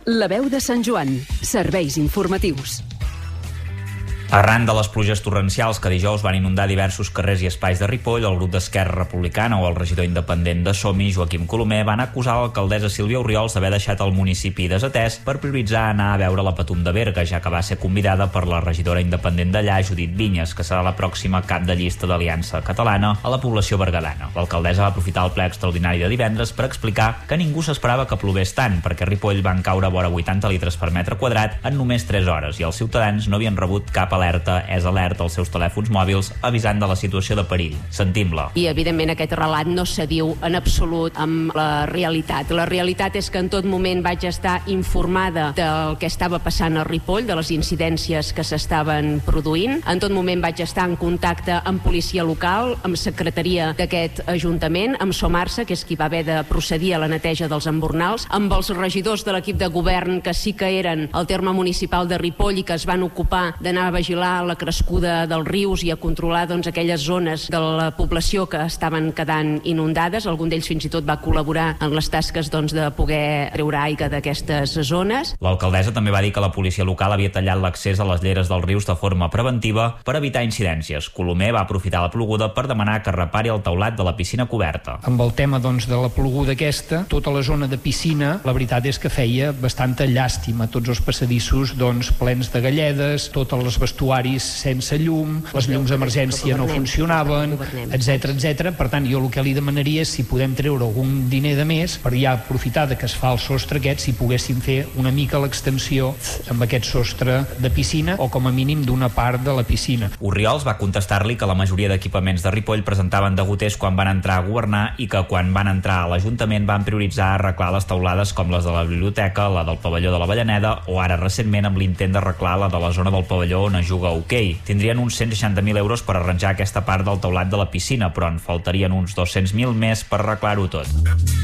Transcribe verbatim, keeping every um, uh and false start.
La veu de Sant Joan. Serveis informatius. Arran de les pluges torrencials que dijous van inundar diversos carrers i espais de Ripoll, el grup d'Esquerra Republicana o el regidor independent de Som-hi, Joaquim Colomer, van acusar l'alcaldessa Sílvia Orriols d'haver deixat el municipi desatès per prioritzar anar a veure la Patum de Berga, ja que va ser convidada per la regidora independent d'allà, Judit Vinyes, que serà la pròxima cap de llista d'Aliança Catalana a la població berguedana. L'alcaldessa va aprofitar el ple extraordinari de divendres per explicar que ningú s'esperava que plogués tant, perquè a Ripoll van caure vora vuitanta litres per metre quadrat en només tres hores i els ciutadans no havien rebut cap alerta, és alerta als seus telèfons mòbils avisant de la situació de perill. Sentim-la. I evidentment aquest relat no s'adiu en absolut amb la realitat. La realitat és que en tot moment vaig estar informada del que estava passant a Ripoll, de les incidències que s'estaven produint. En tot moment vaig estar en contacte amb policia local, amb secretaria d'aquest ajuntament, amb Somarsa, que és qui va haver de procedir a la neteja dels embornals, amb els regidors de l'equip de govern que sí que eren al terme municipal de Ripoll i que es van ocupar d'anar a vigilar la crescuda dels rius i a controlar doncs, aquelles zones de la població que estaven quedant inundades. Algun d'ells fins i tot va col·laborar en les tasques doncs, de poder treure aigua d'aquestes zones. L'alcaldessa també va dir que la policia local havia tallat l'accés a les lleres dels rius de forma preventiva per evitar incidències. Colomer va aprofitar la ploguda per demanar que repari el teulat de la piscina coberta. Amb el tema doncs, de la ploguda aquesta, tota la zona de piscina, la veritat és que feia bastanta llàstima. Tots els passadissos doncs, plens de galledes, tots els vestuaris sense llum, les llums d'emergència no funcionaven, etcètera, etcètera. Per tant, jo el que li demanaria és si podem treure algun diner de més per ja aprofitar de que es fa el sostre aquest, si poguéssim fer una mica l'extensió amb aquest sostre de piscina o com a mínim d'una part de la piscina. Orriols va contestar-li que la majoria d'equipaments de Ripoll presentaven degoters quan van entrar a governar i que quan van entrar a l'Ajuntament van prioritzar arreglar les teulades com les de la biblioteca, la del pavelló de l'Avellaneda o ara recentment amb l'intent d'arreglar la de la zona del pavelló on es juga a hoquei. Tindrien uns cent seixanta mil euros per arranjar aquesta part del teulat de la piscina, però en faltarien uns dos-cents mil més per arreglar-ho tot.